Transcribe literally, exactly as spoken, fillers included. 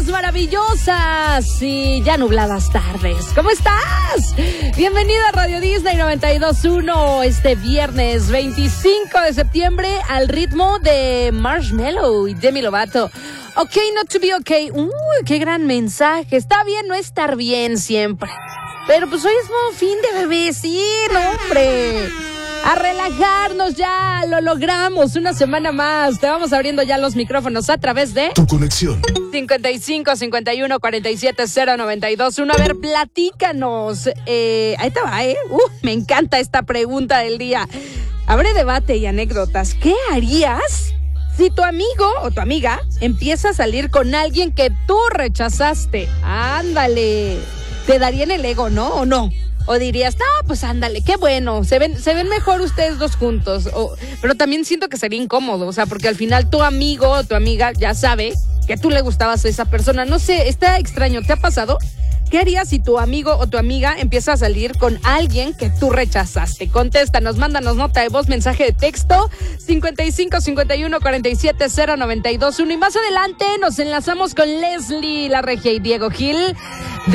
las maravillosas y ya nubladas tardes. ¿Cómo estás? Bienvenido a Radio Disney noventa y dos punto uno este viernes veinticinco de septiembre al ritmo de Marshmello y Demi Lovato. Ok, not to be okay. Uy, qué gran mensaje. Está bien no estar bien siempre. Pero pues hoy es nuevo fin de bebé, sí, no, hombre. A relajarnos ya, lo logramos, una semana más. Te vamos abriendo ya los micrófonos a través de tu conexión cincuenta y cinco, cincuenta y uno, cuarenta y siete, cero, noventa y dos uno. A ver, platícanos. Eh, ahí te va, ¿eh? Uh, me encanta esta pregunta del día. Abre debate y anécdotas. ¿Qué harías si tu amigo o tu amiga empieza a salir con alguien que tú rechazaste? Ándale. Te darían el ego, ¿no? ¿O no? O dirías, no, pues ándale, qué bueno, se ven, se ven mejor ustedes dos juntos. O, pero también siento que sería incómodo, o sea, porque al final tu amigo o tu amiga ya sabe que tú le gustabas a esa persona. No sé, está extraño, ¿te ha pasado? ¿Qué harías si tu amigo o tu amiga empieza a salir con alguien que tú rechazaste? Contéstanos, mándanos nota de voz, mensaje de texto, cincuenta y cinco, cincuenta y uno, cuarenta y siete, cero, noventa y dos uno. Y más adelante nos enlazamos con Leslie La Regia y Diego Gil.